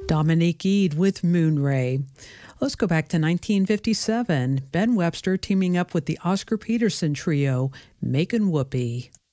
Dominique Eade with Moonray. Let's go back to 1957. Ben Webster teaming up with the Oscar Peterson trio, Makin' Whoopee.